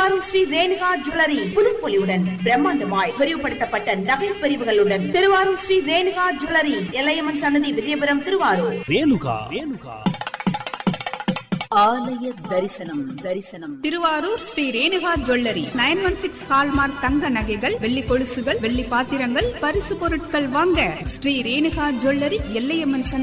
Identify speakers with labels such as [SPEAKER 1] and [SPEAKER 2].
[SPEAKER 1] Thiruvarur Sri Renuka jewellery புதுப்பொலிவுடன் பிரம்மாண்டமாய் விரிவுபடுத்தப்பட்ட நகை பிரிவுகளுடன் Thiruvarur Sri Renuka jewellery, Ellaiyamman சன்னதி, விஜயபுரம், திருவாரூர்.
[SPEAKER 2] ரேணுகா
[SPEAKER 3] ஆலய தரிசனம்
[SPEAKER 4] திருவாரூர் ஸ்ரீ ரேணுகா ஜுவல்லரி 916 ஹால்மார்க் தங்க நகைகள், வெள்ளி கொலுசுகள், வெள்ளி பாத்திரங்கள், பரிசு பொருட்கள் வாங்க ஸ்ரீ ரேணுகா ஜுவல்லரி, எல்லையம்மன் சன்னதி,